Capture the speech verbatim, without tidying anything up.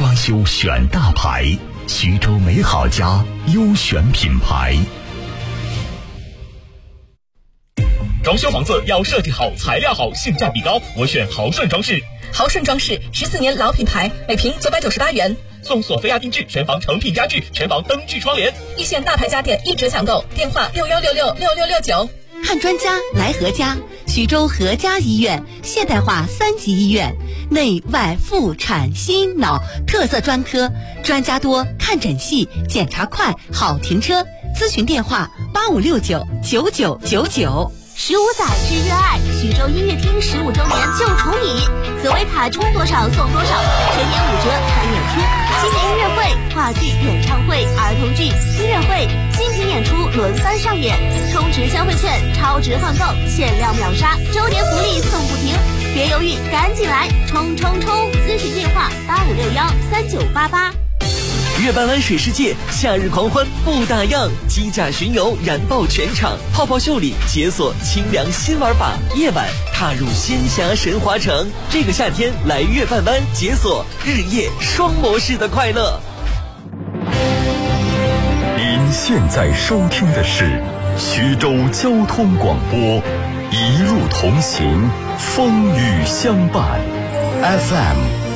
装修选大牌，徐州美好家优选品牌。 装修房子要设计好、材料好、性价比高，我选豪顺装饰。 豪顺装饰十四年老品牌，每平九百九十八元， 送索菲亚定制全房成品家具、全房灯具窗帘， 一线大牌家电一折抢购，电话六幺六六六六六九。 看专家来何家，徐州何家医院现代化三级医院，内外妇产心脑特色专科，专家多，看诊细，检查快，好停车。咨询电话八五六九九九九九。 十五载之热爱，徐州音乐厅十五周年就宠你，紫薇卡充多少送多少，全年五折看演出，新年音乐会、话剧、演唱会、儿童剧、音乐会、精品演出轮番上演，充值消费券，超值换购，限量秒杀，周年福利送不停，别犹豫，赶紧来，冲冲冲！咨询电话八五六幺三九八八。 月半湾水世界夏日狂欢不打烊，机甲巡游燃爆全场，泡泡秀里解锁清凉新玩法，夜晚踏入仙侠神华城。这个夏天来月半湾解锁日夜双模式的快乐。 您现在收听的是徐州交通广播，一路同行，风雨相伴 ，F M。